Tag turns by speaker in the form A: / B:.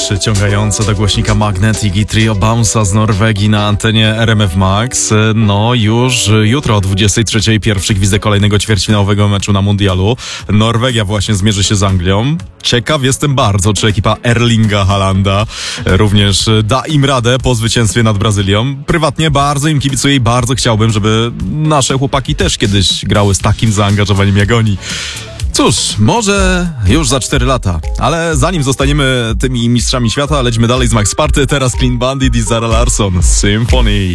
A: przyciągające do głośnika Magnetic i Trio Bounce'a z Norwegii na antenie RMF Max. No już jutro o 23:00 pierwszy gwizdek kolejnego ćwierćfinałowego meczu na mundialu. Norwegia właśnie zmierzy się z Anglią. Ciekaw jestem bardzo, czy ekipa Erlinga Haalanda również da im radę po zwycięstwie nad Brazylią. Prywatnie bardzo im kibicuję i bardzo chciałbym, żeby nasze chłopaki też kiedyś grały z takim zaangażowaniem jak oni. Cóż, może już za 4 lata, ale zanim zostaniemy tymi mistrzami świata, lećmy dalej z Max Party, teraz Clean Bandit i Zara Larsson, Symphony.